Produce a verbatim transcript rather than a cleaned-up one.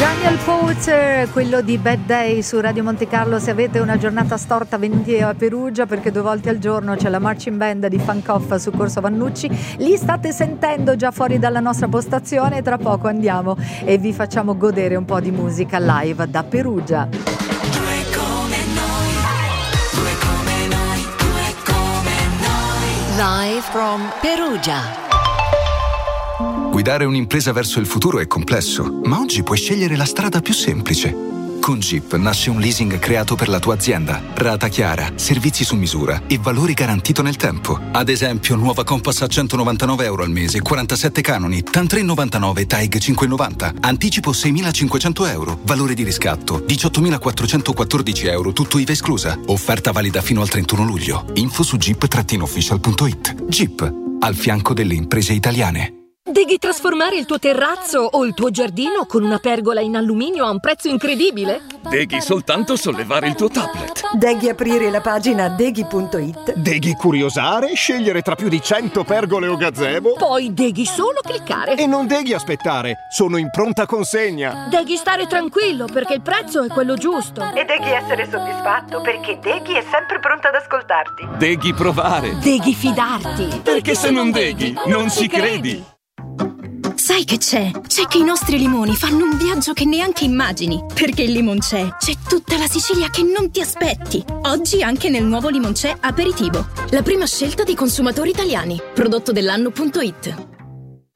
Daniel Porter, quello di Bad Day su Radio Monte Carlo. Se avete una giornata storta venite a Perugia, perché due volte al giorno c'è la marching band di Fancoff su Corso Vannucci. Li state sentendo già fuori dalla nostra postazione. Tra poco andiamo e vi facciamo godere un po' di musica live da Perugia. Due come noi, due come noi, due come noi. Live from Perugia. Guidare un'impresa verso il futuro è complesso, ma oggi puoi scegliere la strada più semplice. Con Jeep nasce un leasing creato per la tua azienda. Rata chiara, servizi su misura e valori garantito nel tempo. Ad esempio, nuova Compass a centonovantanove euro al mese, quarantasette canoni, TAN tre virgola novantanove, T A I G cinque virgola novanta. Anticipo seimilacinquecento euro. Valore di riscatto diciottomilaquattrocentoquattordici euro, tutto I V A esclusa. Offerta valida fino al trentuno luglio. Info su jeep official punto it. Jeep, al fianco delle imprese italiane. Devi trasformare il tuo terrazzo o il tuo giardino con una pergola in alluminio a un prezzo incredibile? Devi soltanto sollevare il tuo tablet. Devi aprire la pagina deghi punto it. Devi curiosare, scegliere tra più di cento pergole o gazebo. Poi devi solo cliccare. E non devi aspettare, sono in pronta consegna. Devi stare tranquillo perché il prezzo è quello giusto. E devi essere soddisfatto perché Deghi è sempre pronta ad ascoltarti. Devi provare. Devi fidarti. Perché, perché se non devi, non ci credi. Sai che c'è? C'è che i nostri limoni fanno un viaggio che neanche immagini. Perché il Limoncè c'è tutta la Sicilia che non ti aspetti. Oggi anche nel nuovo Limoncè Aperitivo. La prima scelta dei consumatori italiani. Prodotto dell'anno punto it.